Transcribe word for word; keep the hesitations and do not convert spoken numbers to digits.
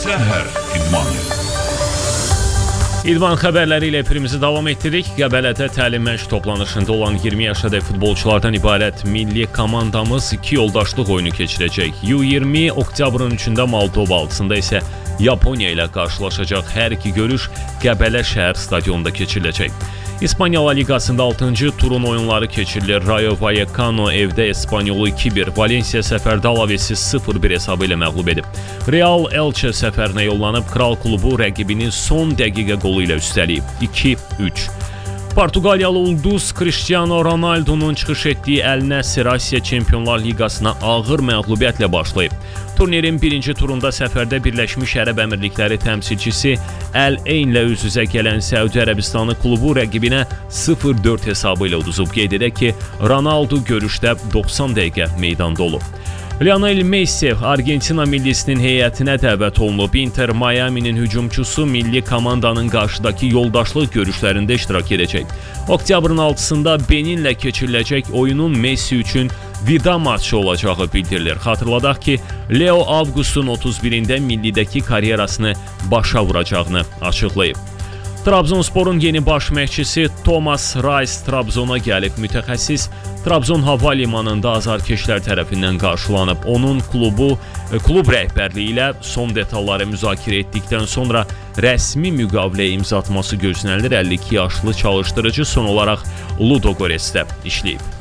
Səhər İdmanı. İdman xəbərləri ilə efirimizi davam etdiririk. Qəbələdə təlim məşq toplanışında olan iyirmi yaşadək futbolçulardan ibarət milli komandamız iki yoldaşlıq oyunu keçirəcək. U iyirmi oktyabrın üçündə Moldova, altısında isə Yaponiya ilə qarşılaşacaq. Hər iki görüş Qəbələ şəhər stadionunda keçiriləcək. İspaniya La Liqasında altıncı turun oyunları keçirilir. Rayo Vallecano evdə Espanyolu iki bir, Valencia səfərdə Alavesi sıfır bir hesabı ilə məğlub edib. Real Elche səfərinə yollanıb, Kral klubu rəqibini son dəqiqə qolu ilə üstəliyib. iki üç. Portuqaliyalı ulduz Cristiano Ronaldo'nun çıxış etdiyi Əl Nəsr Asiya Çempionlar Liqasına ağır məğlubiyyətlə başlayıb. Turnirin birinci turunda səfərdə Birləşmiş Ərəb Əmirlikləri təmsilçisi Əl-Eyn ilə üz-üzə gələn Səudi Ərəbistanı klubu rəqibinə sıfır dörd hesabı ilə uduzub. Qeyd edək ki, Ronaldo görüşdə doxsan dəqiqə meydanda olub. Lionel Messi Argentina millisinin heyətinə dəvət olunub. Inter Miami'nin hücumçusu milli komandanın qarşıdakı yoldaşlıq görüşlərində iştirak edəcək. Oktyabrın altısında Beninlə keçiriləcək oyunun Messi üçün vida maçı olacağı bildirilir. Xatırladaq ki, Leo avqustun otuz birində millidəki karyerasını başa vuracağını açıqlayıb. Trabzonsporun yeni baş məşqçisi Thomas Reis Trabzona gəlib. Mütəxəssis Trabzon hava limanında azarkeşlər tərəfindən qarşılanıb. Onun klubu, klub rəhbərliyi ilə son detalları müzakirə etdikdən sonra rəsmi müqavilə imza atması gözlənilir. əlli iki yaşlı çalışdırıcı son olaraq Ludogoretsdə işləyib.